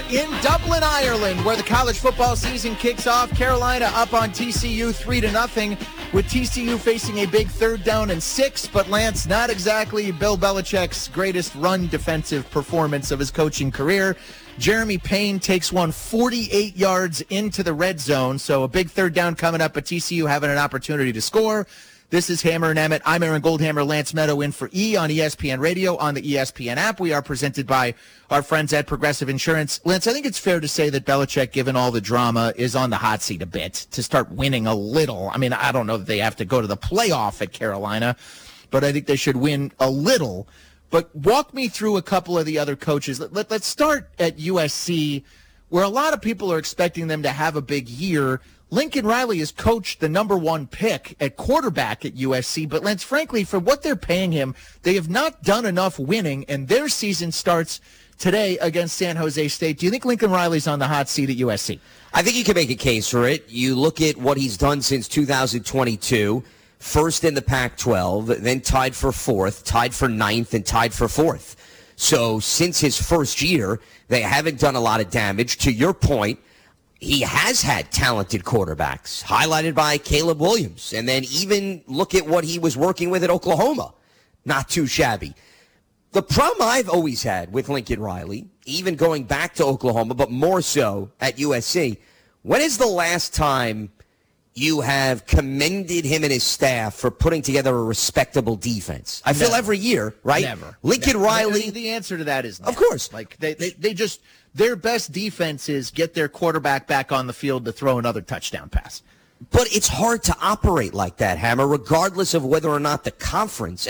in Dublin, Ireland, where the college football season kicks off. Carolina up on TCU 3-0, with TCU facing a big 3rd down and 6. But Lance, not exactly Bill Belichick's greatest run defensive performance of his coaching career. Jeremy Payne takes one 48 yards into the red zone. So a big 3rd down coming up, but TCU having an opportunity to score. This is Hammer and Emmett. I'm Aaron Goldhammer, Lance Meadow in for E on ESPN Radio, on the ESPN app. We are presented by our friends at Progressive Insurance. Lance, I think it's fair to say that Belichick, given all the drama, is on the hot seat a bit to start winning a little. I mean, I don't know that they have to go to the playoff at Carolina, but I think they should win a little. But walk me through a couple of the other coaches. Let's start at USC, where a lot of people are expecting them to have a big year. Lincoln Riley has coached the number 1 pick at quarterback at USC, but Lance, frankly, for what they're paying him, they have not done enough winning, and their season starts today against San Jose State. Do you think Lincoln Riley's on the hot seat at USC? I think you can make a case for it. You look at what he's done since 2022, first in the Pac-12, then tied for 4th, tied for 9th, and tied for 4th. So since his first year, they haven't done a lot of damage. To your point, he has had talented quarterbacks, highlighted by Caleb Williams. And then even look at what he was working with at Oklahoma. Not too shabby. The problem I've always had with Lincoln Riley, even going back to Oklahoma, but more so at USC, when is the last time you have commended him and his staff for putting together a respectable defense? I feel every year, right? Never. Lincoln Riley. The answer to that is never. Of course. Like they just, their best defense is get their quarterback back on the field to throw another touchdown pass. But it's hard to operate like that, Hammer, regardless of whether or not the conference